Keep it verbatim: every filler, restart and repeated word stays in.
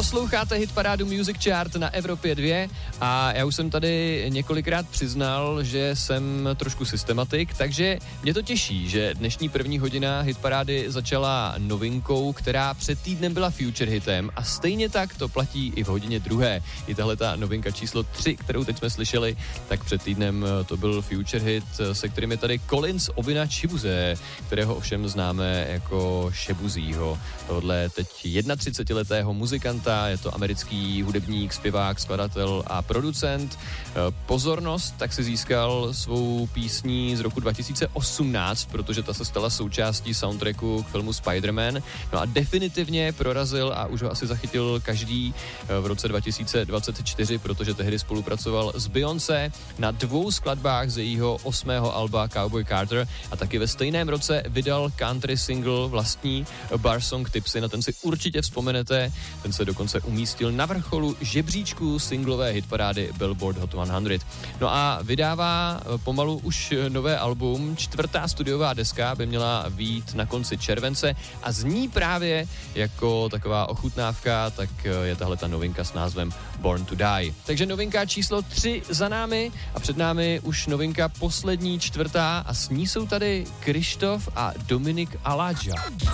Posloucháte hitparádu Music Chart na Evropě dva a já už jsem tady několikrát přiznal, že jsem trošku systematik, takže mě to těší, že dnešní první hodina hitparády začala novinkou, která před týdnem byla future hitem a stejně tak to platí i v hodině druhé. I tahle ta novinka číslo tři, kterou teď jsme slyšeli, tak před týdnem to byl future hit, se kterým je tady Collins Obina Chibuze, kterého ovšem známe jako Shebuzího. Tohle teď třicetiletého muzikanta, je to americký hudebník, zpěvák, skladatel a producent. Pozornost tak si získal svou písní z roku dva tisíce osmnáct, protože ta se stala součástí soundtracku k filmu Spider-Man. No a definitivně prorazil a už ho asi zachytil každý v roce dva tisíce dvacet čtyři, protože tehdy spolupracoval s Beyoncé na dvou skladbách z jejího osmého alba Cowboy Carter a taky ve stejném roce vydal country single vlastní Bar Song Tipsy, na ten si určitě vzpomenete, ten se dokonce umístil na vrcholu žebříčku singlové hitparády Billboard Hot sto. No a vydává pomalu už nové album, čtvrtá studiová deska by měla vyjít na konci července a zní právě jako taková ochutnávka, tak je tahle ta novinka s názvem Born to Die. Takže novinka číslo tři za námi a před námi už novinka poslední čtvrtá a s ní jsou tady Krištof a Dominik Aladža.